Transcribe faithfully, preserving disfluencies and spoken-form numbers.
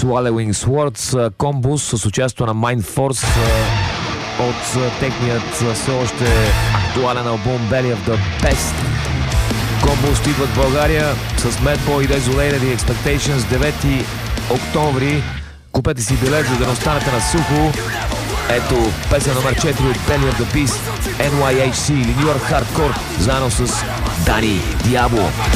Swallowing Swords, Комбус с участието на Mind Force от техният все още актуален албум Belly of the Best. Комбус идват в България с Madboy, Desolated и Expectations девети октомври. Купете си билет, за да не останете на сухо. Ето песен номер четири от Belly of the Beast, Ен Уай Ейч Си или New York Hardcore, заедно с Дани Диабло.